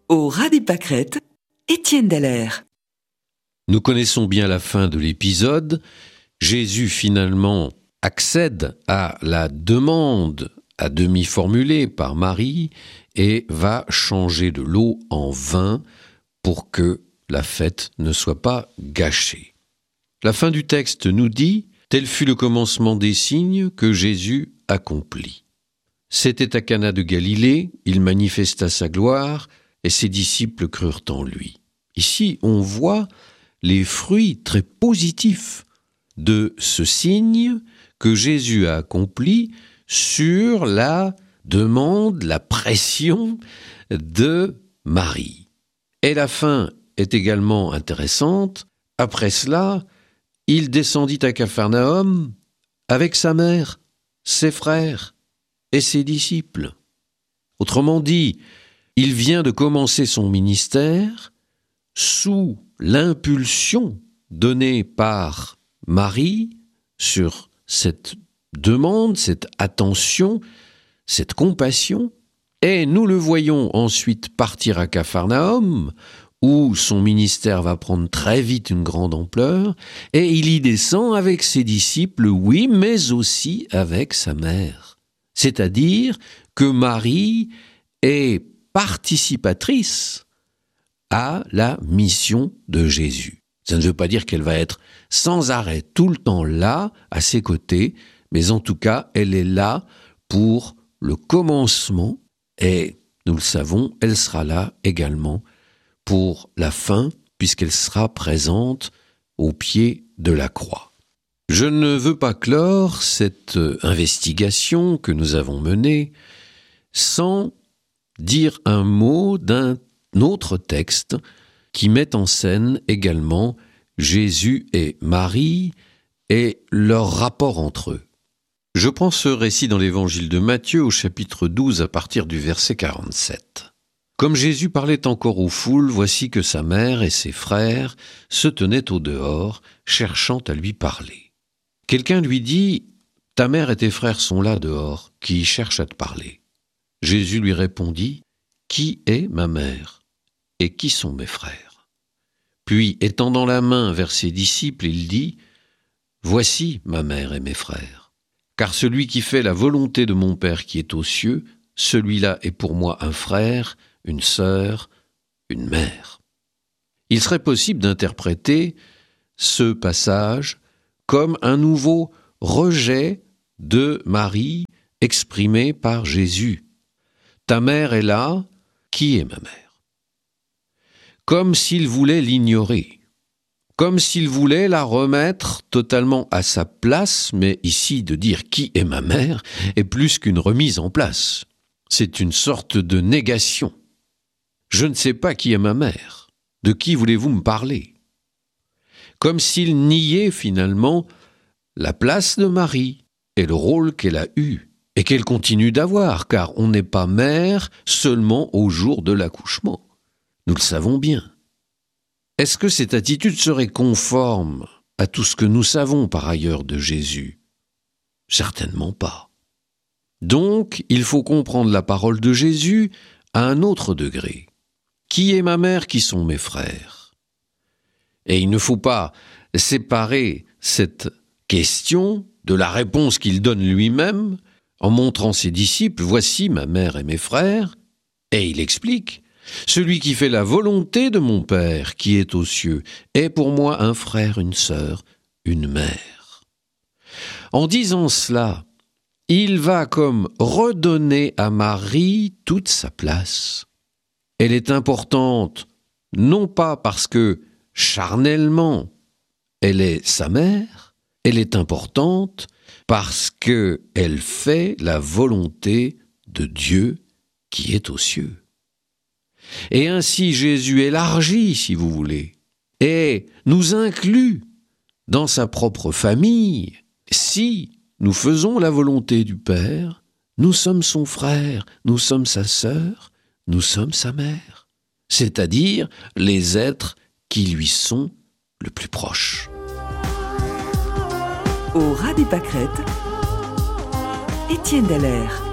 Au ras des pâquerettes, Étienne Dallaire. Nous connaissons bien la fin de l'épisode. Jésus finalement accède à la demande à demi formulée par Marie et va changer de l'eau en vin pour que la fête ne soit pas gâchée. La fin du texte nous dit « Tel fut le commencement des signes que Jésus accomplit. C'était à Cana de Galilée, il manifesta sa gloire et ses disciples crurent en lui. » Ici, on voit les fruits très positifs de ce signe que Jésus a accompli sur la demande, la pression de Marie. Et la fin est également intéressante. Après cela, il descendit à Capharnaüm avec sa mère, ses frères et ses disciples. Autrement dit, il vient de commencer son ministère sous l'impulsion donnée par Marie sur cette demande, cette attention, cette compassion, et nous le voyons ensuite partir à Capharnaüm, où son ministère va prendre très vite une grande ampleur, et il y descend avec ses disciples, oui, mais aussi avec sa mère. C'est-à-dire que Marie est participatrice à la mission de Jésus. Ça ne veut pas dire qu'elle va être sans arrêt tout le temps là, à ses côtés, mais en tout cas, elle est là pour le commencement et, nous le savons, elle sera là également pour la fin, puisqu'elle sera présente au pied de la croix. Je ne veux pas clore cette investigation que nous avons menée sans dire un mot d'un autre texte qui met en scène également Jésus et Marie et leur rapport entre eux. Je prends ce récit dans l'évangile de Matthieu au chapitre 12 à partir du verset 47. Comme Jésus parlait encore aux foules, voici que sa mère et ses frères se tenaient au dehors, cherchant à lui parler. Quelqu'un lui dit « Ta mère et tes frères sont là dehors, qui cherchent à te parler. » Jésus lui répondit « Qui est ma mère et qui sont mes frères ?» Puis, étendant la main vers ses disciples, il dit « Voici ma mère et mes frères. Car celui qui fait la volonté de mon Père qui est aux cieux, celui-là est pour moi un frère, une sœur, une mère. » Il serait possible d'interpréter ce passage comme un nouveau rejet de Marie exprimé par Jésus. Ta mère est là, qui est ma mère? Comme s'il voulait l'ignorer, comme s'il voulait la remettre totalement à sa place, mais ici de dire qui est ma mère est plus qu'une remise en place. C'est une sorte de négation. Je ne sais pas qui est ma mère. De qui voulez-vous me parler? Comme s'il niait finalement la place de Marie et le rôle qu'elle a eu et qu'elle continue d'avoir, car on n'est pas mère seulement au jour de l'accouchement. Nous le savons bien. Est-ce que cette attitude serait conforme à tout ce que nous savons par ailleurs de Jésus? Certainement pas. Donc, il faut comprendre la parole de Jésus à un autre degré. Qui est ma mère, qui sont mes frères? Et il ne faut pas séparer cette question de la réponse qu'il donne lui-même en montrant ses disciples, voici ma mère et mes frères, et il explique, celui qui fait la volonté de mon Père qui est aux cieux est pour moi un frère, une sœur, une mère. En disant cela, il va comme redonner à Marie toute sa place. Elle est importante, non pas parce que charnellement elle est sa mère, elle est importante parce qu'elle fait la volonté de Dieu qui est aux cieux. Et ainsi Jésus élargit, si vous voulez, et nous inclut dans sa propre famille. Si nous faisons la volonté du Père, nous sommes son frère, nous sommes sa sœur, nous sommes sa mère, c'est-à-dire les êtres qui lui sont le plus proches. Au ras des pâquerettes, Étienne Dallaire.